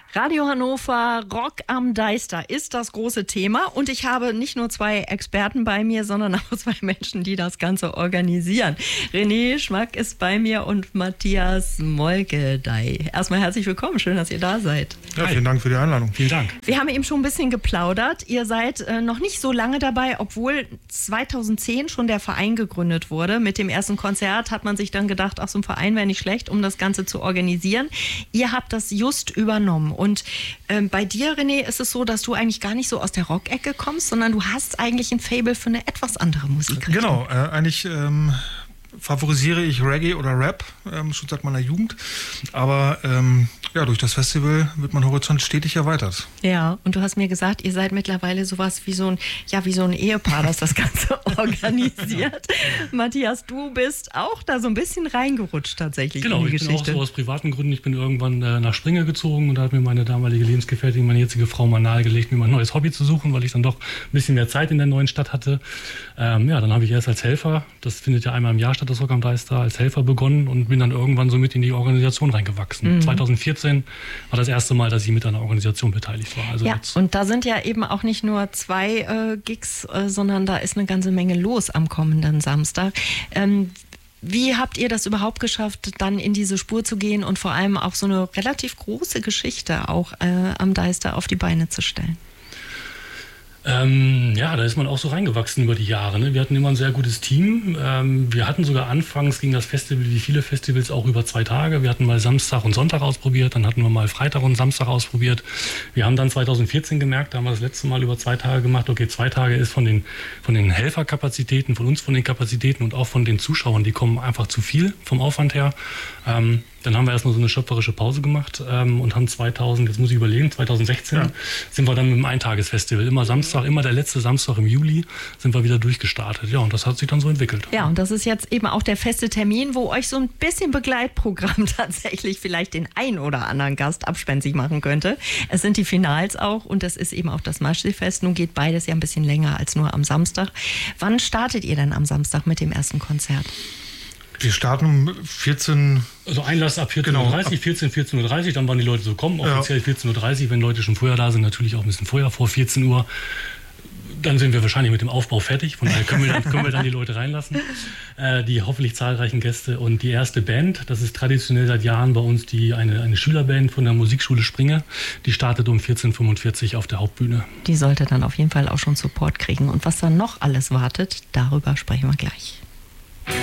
Radio Hannover, Rock am Deister ist das große Thema. Und ich habe nicht nur zwei Experten bei mir, sondern auch zwei Menschen, die das Ganze organisieren. René Schmack ist bei mir und Matthias Molkedey. Erstmal herzlich willkommen, schön, dass ihr da seid. Ja, vielen Dank für die Einladung. Vielen Dank. Wir haben eben schon ein bisschen geplaudert. Ihr seid noch nicht so lange dabei, obwohl 2010 schon der Verein gegründet wurde. Mit dem ersten Konzert hat man sich dann gedacht, ach, so ein Verein wäre nicht schlecht, um das Ganze zu organisieren. Ihr habt das just übernommen. Und bei dir, René, ist es so, dass du eigentlich gar nicht so aus der Rock-Ecke kommst, sondern du hast eigentlich ein Faible für eine etwas andere Musikrichtung. Genau, eigentlich favorisiere ich Reggae oder Rap, schon seit meiner Jugend. Aber ja, durch das Festival wird mein Horizont stetig erweitert. Ja, und du hast mir gesagt, ihr seid mittlerweile sowas wie so ein Ehepaar, das das Ganze organisiert. Matthias, du bist auch da so ein bisschen reingerutscht tatsächlich in die Geschichte. Genau, ich bin auch so aus privaten Gründen. Ich bin irgendwann nach Springer gezogen und da hat mir meine damalige Lebensgefährtin, meine jetzige Frau, mal nahegelegt, mir mal ein neues Hobby zu suchen, weil ich dann doch ein bisschen mehr Zeit in der neuen Stadt hatte. Ja, dann habe ich erst als Helfer, das findet ja einmal im Jahr statt, das Rock am Deister, als Helfer begonnen und bin dann irgendwann so mit in die Organisation reingewachsen. 2014 war das erste Mal, dass ich mit einer Organisation beteiligt war. Also ja, jetzt. Und da sind ja eben auch nicht nur zwei Gigs, sondern da ist eine ganze Menge los am kommenden Samstag. Wie habt ihr das überhaupt geschafft, dann in diese Spur zu gehen und vor allem auch so eine relativ große Geschichte auch am Deister auf die Beine zu stellen? Ja, da ist man auch so reingewachsen über die Jahre. Ne? Wir hatten immer ein sehr gutes Team. Wir hatten sogar anfangs, ging das Festival wie viele Festivals auch über 2 Tage. Wir hatten mal Samstag und Sonntag ausprobiert, dann hatten wir mal Freitag und Samstag ausprobiert. Wir haben dann 2014 gemerkt, da haben wir das letzte Mal über 2 Tage gemacht, okay, 2 Tage ist von den Helferkapazitäten, von uns von den Kapazitäten und auch von den Zuschauern, die kommen einfach zu viel vom Aufwand her. Dann haben wir erstmal so eine schöpferische Pause gemacht und haben 2016 sind wir dann mit dem Eintagesfestival. Immer Samstag, immer der letzte Samstag im Juli sind wir wieder durchgestartet. Ja, und das hat sich dann so entwickelt. Ja, und das ist jetzt eben auch der feste Termin, wo euch so ein bisschen Begleitprogramm tatsächlich vielleicht den ein oder anderen Gast abspenstig machen könnte. Es sind die Finals auch und das ist eben auch das Maschsee-Fest. Nun geht beides ja ein bisschen länger als nur am Samstag. Wann startet ihr denn am Samstag mit dem ersten Konzert? Wir starten um 14. Also Einlass ab 14.30 Uhr, 14.30 Uhr, dann waren die Leute so kommen, offiziell 14.30 Uhr, wenn Leute schon vorher da sind, natürlich auch ein bisschen vorher, vor 14 Uhr. Dann sind wir wahrscheinlich mit dem Aufbau fertig, von daher können wir dann die Leute reinlassen, die hoffentlich zahlreichen Gäste. Und die erste Band, das ist traditionell seit Jahren bei uns eine Schülerband von der Musikschule Springe, die startet um 14.45 Uhr auf der Hauptbühne. Die sollte dann auf jeden Fall auch schon Support kriegen. Und was dann noch alles wartet, darüber sprechen wir gleich.